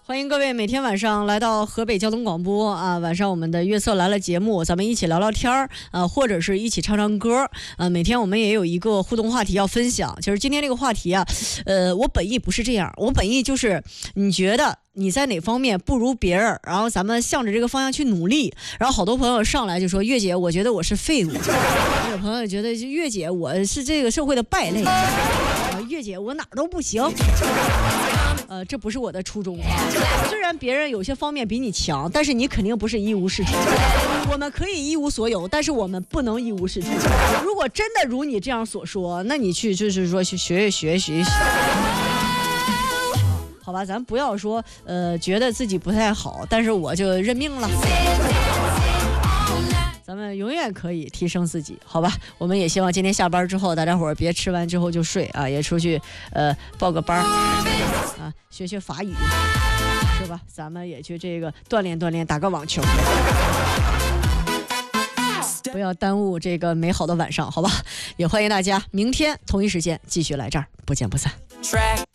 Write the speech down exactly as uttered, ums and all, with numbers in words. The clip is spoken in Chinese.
欢迎各位每天晚上来到河北交通广播啊，晚上我们的月色来了节目，咱们一起聊聊天儿啊，或者是一起唱唱歌啊。每天我们也有一个互动话题要分享。其实今天这个话题啊，呃，我本意不是这样，我本意就是你觉得你在哪方面不如别人，然后咱们向着这个方向去努力。然后好多朋友上来就说：“月姐，我觉得我是废物。”有朋友觉得月姐我是这个社会的败类，啊，月姐我哪儿都不行。呃，这不是我的初衷啊。虽然别人有些方面比你强，但是你肯定不是一无是处。我们可以一无所有，但是我们不能一无是处。如果真的如你这样所说，那你去就是说去学学学学。好吧，咱不要说呃觉得自己不太好，但是我就认命了。咱们永远可以提升自己，好吧？我们也希望今天下班之后，大家伙儿别吃完之后就睡啊，也出去呃报个班啊，学学法语，是吧？咱们也去这个锻炼锻炼，打个网球，不要耽误这个美好的晚上，好吧？也欢迎大家明天同一时间继续来这儿，不见不散。